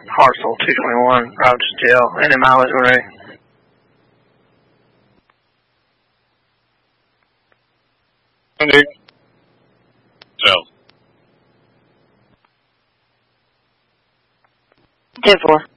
Hartsel 221, Route to jail. Any mileage when ready. So. 10-4.